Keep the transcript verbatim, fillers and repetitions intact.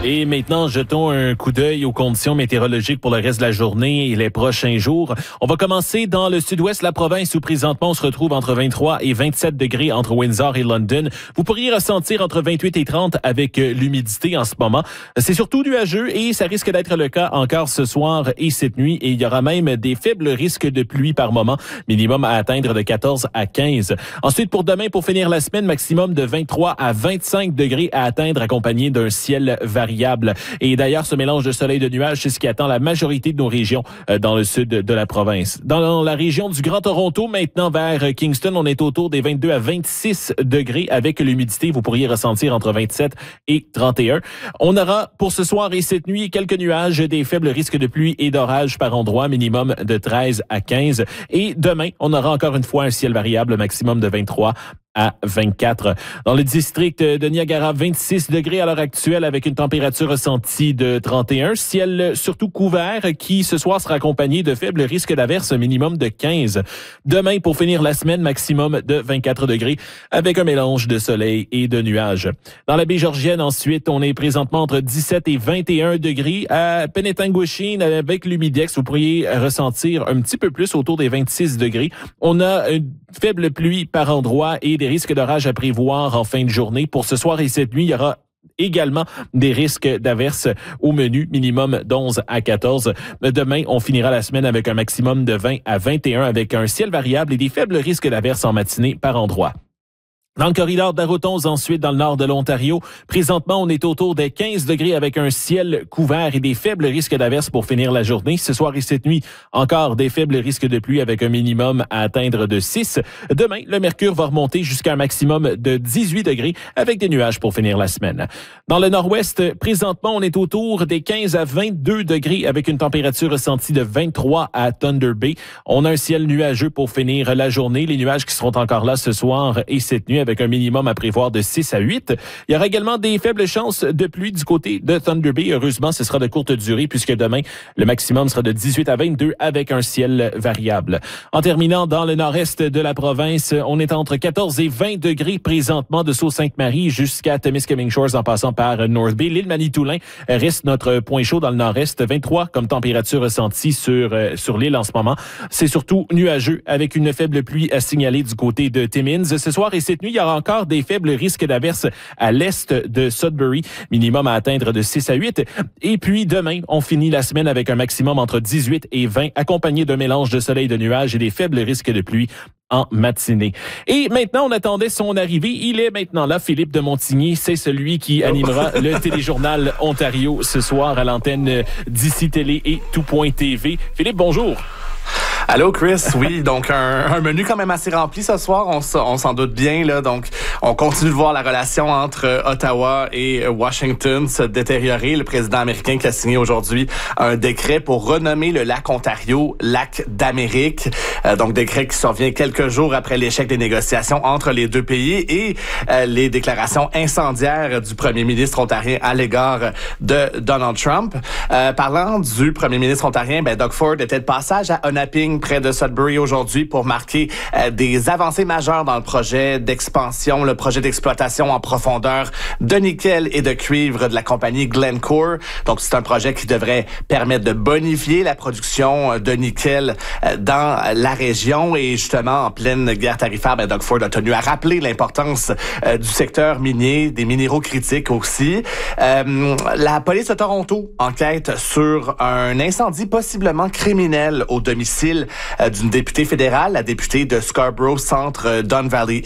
Et maintenant, jetons un coup d'œil aux conditions météorologiques pour le reste de la journée et les prochains jours. On va commencer dans le sud-ouest de la province où présentement on se retrouve entre vingt-trois et vingt-sept degrés entre Windsor et London. Vous pourriez ressentir entre vingt-huit et trente avec l'humidité en ce moment. C'est surtout nuageux et ça risque d'être le cas encore ce soir et cette nuit. Et il y aura même des faibles risques de pluie par moment, minimum à atteindre de quatorze à quinze. Ensuite, pour demain, pour finir la semaine, maximum de vingt-trois à vingt-cinq degrés à atteindre accompagné d'un ciel variable. Et d'ailleurs, ce mélange de soleil et de nuages, c'est ce qui attend la majorité de nos régions euh, dans le sud de la province. Dans la région du Grand Toronto, maintenant vers Kingston, on est autour des vingt-deux à vingt-six degrés avec l'humidité. Vous pourriez ressentir entre vingt-sept et trente et un. On aura pour ce soir et cette nuit quelques nuages, des faibles risques de pluie et d'orage par endroit, minimum de treize à quinze. Et demain, on aura encore une fois un ciel variable, maximum de vingt-trois à vingt-quatre. Dans le district de Niagara, vingt-six degrés à l'heure actuelle avec une température ressentie de trente et un. Ciel surtout couvert qui ce soir sera accompagné de faibles risques d'averses, minimum de quinze. Demain, pour finir la semaine, maximum de vingt-quatre degrés avec un mélange de soleil et de nuages. Dans la baie Georgienne, ensuite, on est présentement entre dix-sept et vingt et un degrés. À Penetanguishene, avec l'humidex, vous pourriez ressentir un petit peu plus autour des vingt-six degrés. On a une faible pluie par endroit et des risques d'orage à prévoir en fin de journée. Pour ce soir et cette nuit, il y aura également des risques d'averses au menu, minimum d'onze à quatorze. Demain, on finira la semaine avec un maximum de vingt à vingt et un avec un ciel variable et des faibles risques d'averses en matinée par endroit. Dans le corridor de la route onze, ensuite, dans le nord de l'Ontario, présentement, on est autour des quinze degrés avec un ciel couvert et des faibles risques d'averses pour finir la journée. Ce soir et cette nuit, encore des faibles risques de pluie avec un minimum à atteindre de six. Demain, le mercure va remonter jusqu'à un maximum de dix-huit degrés avec des nuages pour finir la semaine. Dans le nord-ouest, présentement, on est autour des quinze à vingt-deux degrés avec une température ressentie de vingt-trois à Thunder Bay. On a un ciel nuageux pour finir la journée. Les nuages qui seront encore là ce soir et cette nuit avec un minimum à prévoir de six à huit. Il y aura également des faibles chances de pluie du côté de Thunder Bay. Heureusement, ce sera de courte durée puisque demain, le maximum sera de dix-huit à vingt-deux avec un ciel variable. En terminant, dans le nord-est de la province, on est entre quatorze et vingt degrés présentement de Sault-Sainte-Marie jusqu'à Temiskaming Shores en passant par North Bay. L'île Manitoulin reste notre point chaud dans le nord-est. vingt-trois comme température ressentie sur, euh, sur l'île en ce moment. C'est surtout nuageux avec une faible pluie à signaler du côté de Timmins. Ce soir et cette nuit, il y aura encore des faibles risques d'averses à l'est de Sudbury, minimum à atteindre de six à huit. Et puis demain, on finit la semaine avec un maximum entre dix-huit et vingt, accompagné d'un mélange de soleil et de nuages et des faibles risques de pluie en matinée. Et maintenant, on attendait son arrivée. Il est maintenant là, Philippe de Montigny. C'est celui qui animera le téléjournal Ontario ce soir à l'antenne d'Ici Télé et Tout.T V. Philippe, bonjour. Allô Chris, oui, donc un, un menu quand même assez rempli ce soir, on, on s'en doute bien là, donc on continue de voir la relation entre Ottawa et Washington se détériorer. Le président américain qui a signé aujourd'hui un décret pour renommer le lac Ontario lac d'Amérique, euh, donc décret qui survient quelques jours après l'échec des négociations entre les deux pays et euh, les déclarations incendiaires du premier ministre ontarien à l'égard de Donald Trump. Euh, parlant du premier ministre ontarien, ben Doug Ford était de passage à Onaping près de Sudbury aujourd'hui pour marquer euh, des avancées majeures dans le projet d'expansion, le projet d'exploitation en profondeur de nickel et de cuivre de la compagnie Glencore. Donc, c'est un projet qui devrait permettre de bonifier la production de nickel euh, dans la région. Et justement, en pleine guerre tarifaire, ben, Doug Ford a tenu à rappeler l'importance euh, du secteur minier, des minéraux critiques aussi. Euh, la police de Toronto enquête sur un incendie possiblement criminel au domicile d'une députée fédérale, la députée de Scarborough Centre Don Valley